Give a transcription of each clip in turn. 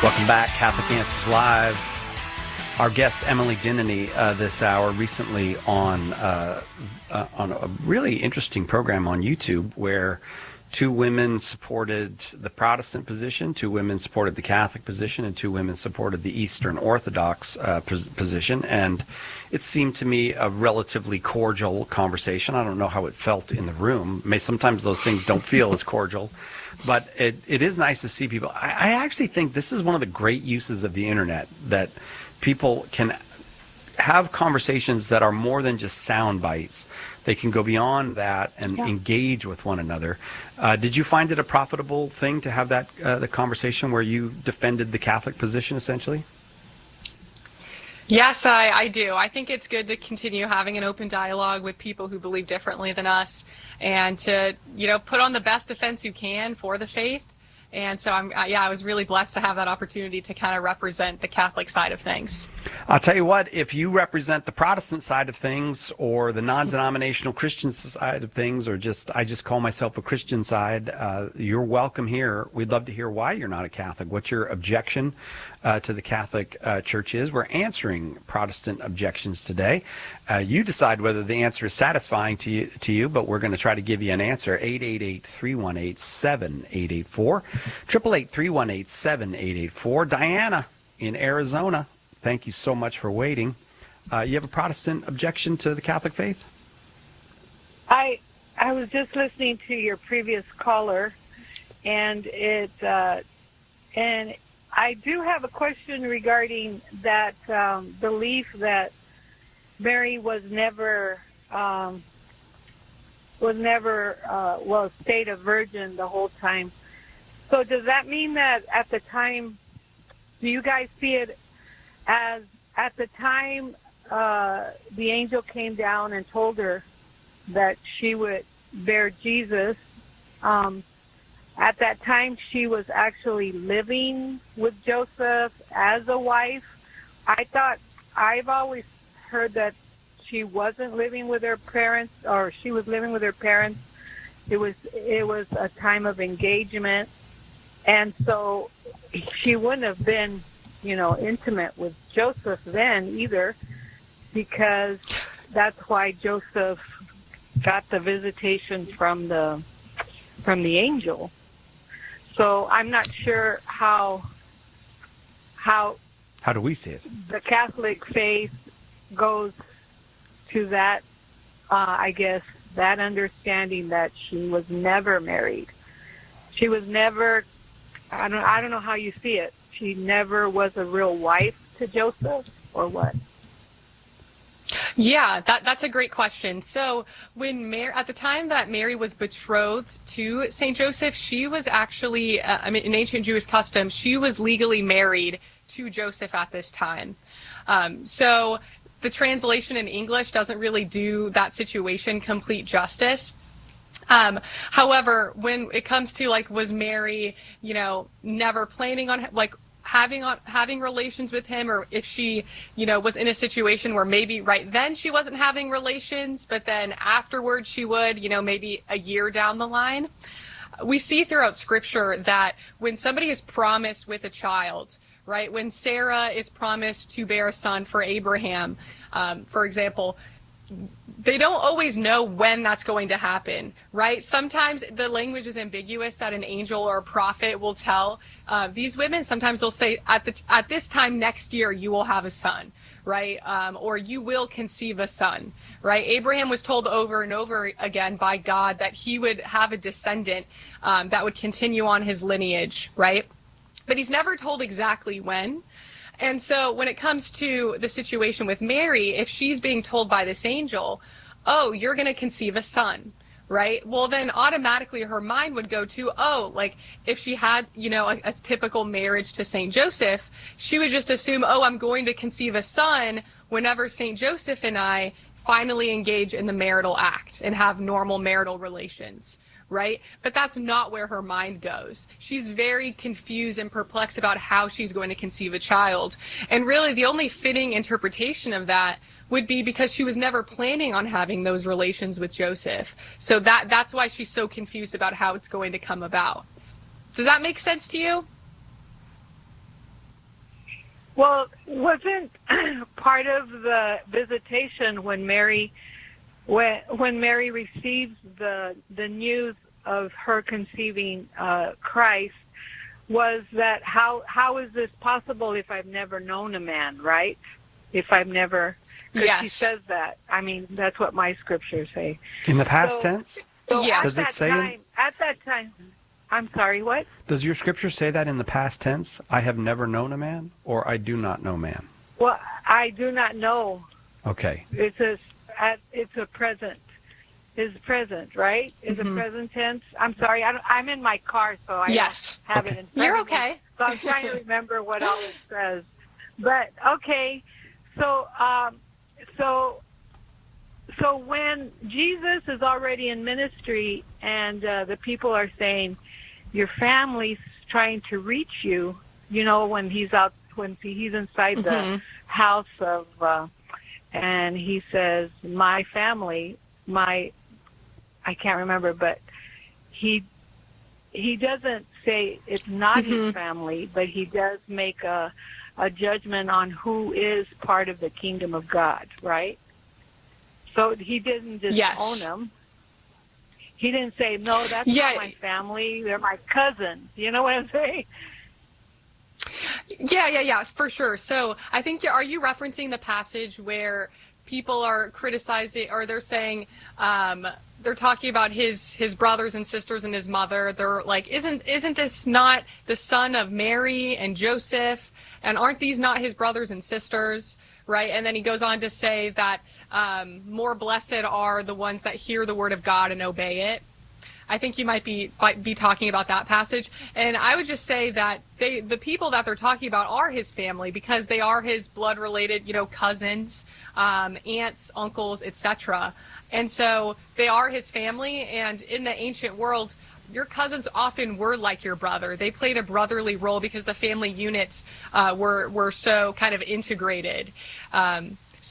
Welcome back, Catholic Answers Live. Our guest Emily Denneny this hour recently on a really interesting program on YouTube where two women supported the Protestant position, two women supported the Catholic position, and two women supported the Eastern Orthodox position. And it seemed to me a relatively cordial conversation. I don't know how it felt in the room. Sometimes those things don't feel as cordial. But it is nice to see people. I actually think this is one of the great uses of the internet, that people can have conversations that are more than just sound bites. They can go beyond that and engage with one another. Did you find it a profitable thing to have that the conversation where you defended the Catholic position, essentially? Yes, I do. I think it's good to continue having an open dialogue with people who believe differently than us, and to, put on the best defense you can for the faith. And so I was really blessed to have that opportunity to kind of represent the Catholic side of things. I'll tell you what, if you represent the Protestant side of things, or the non-denominational Christian side of things, or I just call myself a Christian side, you're welcome here. We'd love to hear why you're not a Catholic, what your objection to the Catholic Church is. We're answering Protestant objections today. You decide whether the answer is satisfying to you, but we're going to try to give you an answer. 888-318-7884. 888-318-7884. Diana in Arizona, thank you so much for waiting. You have a Protestant objection to the Catholic faith? I was just listening to your previous caller, and and I do have a question regarding that belief that Mary was never stayed a virgin the whole time. So does that mean that at the time, do you guys see it as at the time the angel came down and told her that she would bear Jesus, at that time she was actually living with Joseph as a wife? I've always heard that she wasn't living with her parents, or she was living with her parents. It was a time of engagement, and so she wouldn't have been, intimate with Joseph then either, because that's why Joseph got the visitation from the angel. So I'm not sure how do we see it? The Catholic faith goes to that, I guess, that understanding that she was never married. She was never, I don't know how you see it. She never was a real wife to Joseph, or what? Yeah, that's a great question. So at the time that Mary was betrothed to St. Joseph, she was actually, in ancient Jewish custom, she was legally married to Joseph at this time. So the translation in English doesn't really do that situation complete justice. However, when it comes to was Mary, never planning on having relations with him, or if she, was in a situation where maybe right then she wasn't having relations, but then afterwards she would, maybe a year down the line. We see throughout Scripture that when somebody is promised with a child, right, when Sarah is promised to bear a son for Abraham, for example, they don't always know when that's going to happen, right? Sometimes the language is ambiguous that an angel or a prophet will tell these women. Sometimes they'll say, at this time next year, you will have a son, right? Or you will conceive a son, right? Abraham was told over and over again by God that he would have a descendant that would continue on his lineage, right? But he's never told exactly when. And so when it comes to the situation with Mary, if she's being told by this angel, oh, you're going to conceive a son, right? Well, then automatically her mind would go to, if she had, a typical marriage to St. Joseph, she would just assume, I'm going to conceive a son whenever St. Joseph and I finally engage in the marital act and have normal marital relations. Right? But that's not where her mind goes. She's very confused and perplexed about how she's going to conceive a child. And really the only fitting interpretation of that would be because she was never planning on having those relations with Joseph. So that's why she's so confused about how it's going to come about. Does that make sense to you? Well, wasn't part of the visitation when Mary receives the news of her conceiving Christ, was that how is this possible if I've never known a man, right? If I've never, because Yes. she says that. I mean, that's what my scriptures say. In the past tense? So Yeah. Does it say at that time, I'm sorry, what? Does your scripture say that in the past tense? I have never known a man, or I do not know man? Well, I do not know. Okay. It's a present. It's present, right? It's a present tense. I'm sorry, I'm in my car, so I Yes. don't have Okay. it in front You're of me. okay. So I'm trying to remember what all it says. But okay, so so when Jesus is already in ministry and the people are saying your family's trying to reach you, you know, when he's inside the house of and he says my family, I can't remember, but he doesn't say it's not his family, but he does make a judgment on who is part of the kingdom of God, right? So he didn't just own them. He didn't say, no, that's not my family. They're my cousins. You know what I'm saying? Yeah, for sure. So I think, are you referencing the passage where people are criticizing, or they're saying, they're talking about his brothers and sisters and his mother. They're like, isn't this not the son of Mary and Joseph? And aren't these not his brothers and sisters? Right? And then he goes on to say that more blessed are the ones that hear the word of God and obey it. I think you might be talking about that passage. And I would just say that the people that they're talking about are his family, because they are his blood-related, cousins, aunts, uncles, etc. And so they are his family. And in the ancient world, your cousins often were like your brother. They played a brotherly role because the family units were so kind of integrated. I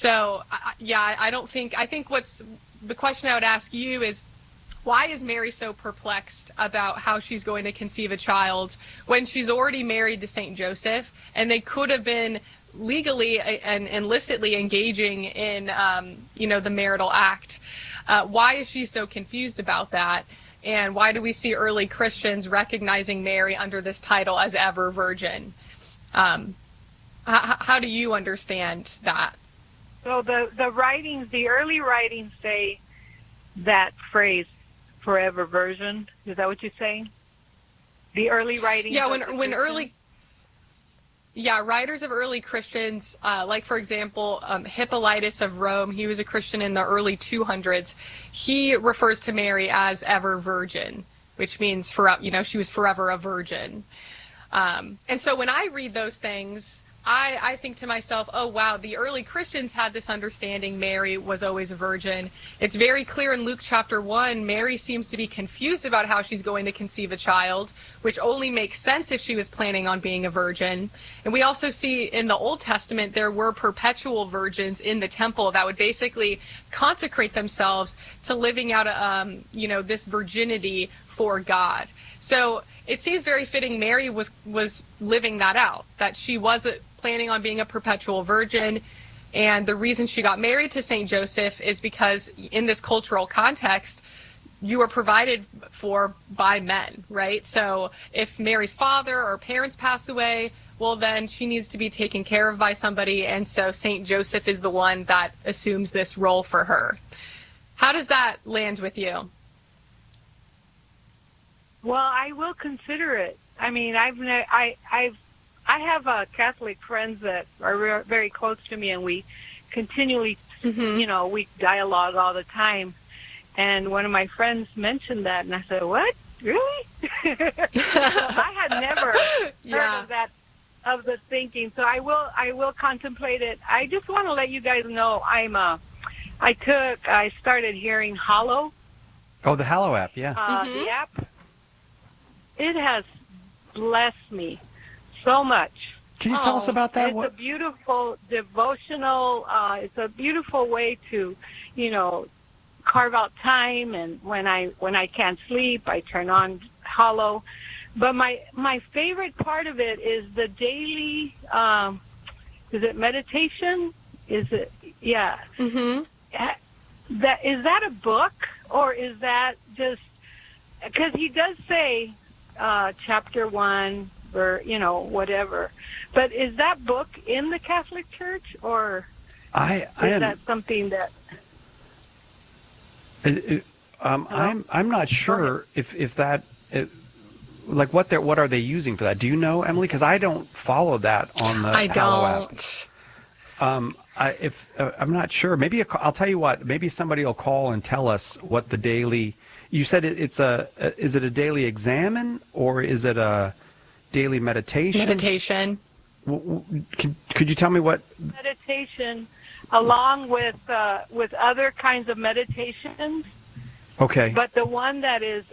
think what's the question I would ask you is, why is Mary so perplexed about how she's going to conceive a child when she's already married to Saint Joseph, and they could have been legally and illicitly engaging in, the marital act? Why is she so confused about that? And why do we see early Christians recognizing Mary under this title as ever virgin? How do you understand that? So the early writings say that phrase, forever virgin. Is that what you're saying? The early writings. Yeah, writers of early Christians, like for example, Hippolytus of Rome, he was a Christian in the early 200s. He refers to Mary as ever virgin, which means she was forever a virgin. And so when I read those things, I think to myself, oh, wow, the early Christians had this understanding Mary was always a virgin. It's very clear in Luke chapter 1, Mary seems to be confused about how she's going to conceive a child, which only makes sense if she was planning on being a virgin. And we also see in the Old Testament there were perpetual virgins in the temple that would basically consecrate themselves to living out, this virginity for God. So it seems very fitting Mary was living that out, that she was planning on being a perpetual virgin. And the reason she got married to St. Joseph is because in this cultural context, you were provided for by men, right? So if Mary's father or parents pass away, well, then she needs to be taken care of by somebody. And so St. Joseph is the one that assumes this role for her. How does that land with you? Well, I will consider it. I mean, I have Catholic friends that are very close to me, and we continually, we dialogue all the time. And one of my friends mentioned that, and I said, "What? Really?" So I had never heard of that, of the thinking. So I will contemplate it. I just want to let you guys know I started hearing Hallow. Oh, the Hallow app, yeah. The app. It has blessed me so much. Can you tell us about that? It's a beautiful devotional. It's a beautiful way to, carve out time. And when I can't sleep, I turn on Hallow. But my favorite part of it is the daily is it meditation? Is it, yeah. Mm-hmm. Is that a book, or is that just, because he does say chapter 1, or, whatever. But is that book in the Catholic Church, or is that something that... I'm not sure if that... Like, what are they using for that? Do you know, Emily? Because I don't follow that on the Hallow app. I'm not sure. Maybe I'll tell you what. Maybe somebody will call and tell us what the daily. You said is it a daily examine, or is it a daily meditation? Meditation. Could you tell me what? Meditation, along with other kinds of meditations. Okay. But the one that is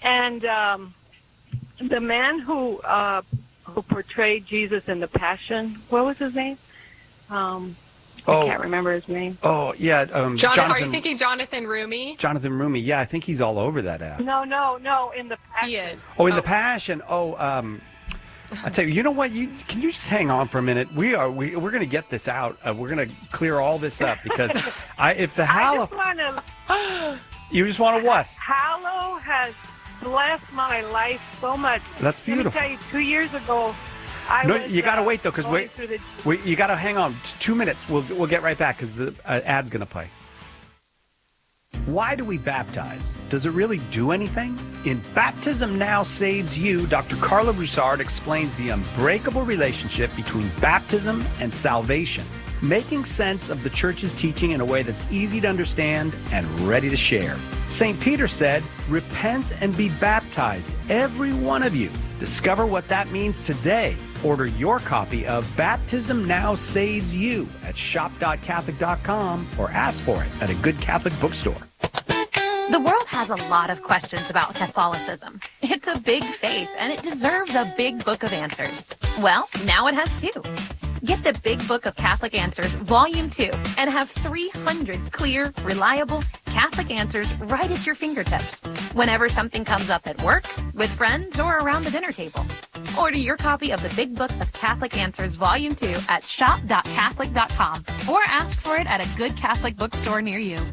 the man who portrayed Jesus in the Passion, what was his name? I can't remember his name. Oh, yeah. Jonathan, are you thinking Jonathan Rumi? Jonathan Rumi, yeah. I think he's all over that app. No, in the Passion. He is. Oh, in the Passion. I tell you, you know what? Can you just hang on for a minute? We're going to get this out. We're going to clear all this up because if the Hallow... You just want to what? Hallow has blessed my life so much. That's beautiful. Let me tell you, 2 years ago, you got to wait though, because you got to hang on 2 minutes. We'll get right back because the ad's going to play. Why do we baptize? Does it really do anything? In Baptism Now Saves You, Dr. Carla Broussard explains the unbreakable relationship between baptism and salvation, making sense of the church's teaching in a way that's easy to understand and ready to share. St. Peter said, "Repent and be baptized, every one of you." Discover what that means today. Order your copy of Baptism Now Saves You at shop.catholic.com or ask for it at a good Catholic bookstore. The world has a lot of questions about Catholicism. It's a big faith, and it deserves a big book of answers. Well, now it has two. Get the Big Book of Catholic Answers, Volume 2, and have 300 clear, reliable Catholic answers right at your fingertips whenever something comes up at work, with friends, or around the dinner table. Order your copy of the Big Book of Catholic Answers, Volume 2 at shop.catholic.com or ask for it at a good Catholic bookstore near you.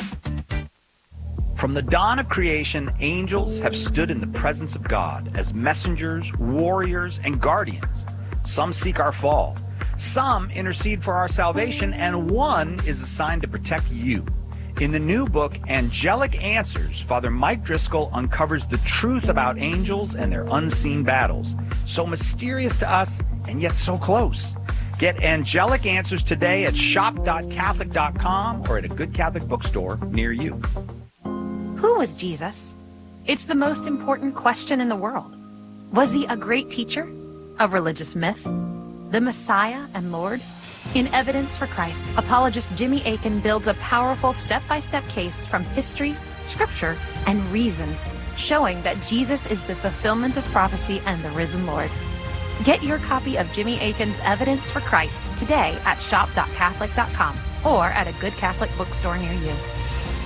From the dawn of creation, angels have stood in the presence of God as messengers, warriors, and guardians. Some seek our fall. Some intercede for our salvation, and one is assigned to protect you. In the new book, Angelic Answers, Father Mike Driscoll uncovers the truth about angels and their unseen battles. So mysterious to us, and yet so close. Get Angelic Answers today at shop.catholic.com or at a good Catholic bookstore near you. Who was Jesus? It's the most important question in the world. Was he a great teacher? A religious myth? The Messiah and Lord? In Evidence for Christ, apologist Jimmy Akin builds a powerful step-by-step case from history, scripture, and reason, showing that Jesus is the fulfillment of prophecy and the risen Lord. Get your copy of Jimmy Akin's Evidence for Christ today at shop.catholic.com or at a good Catholic bookstore near you.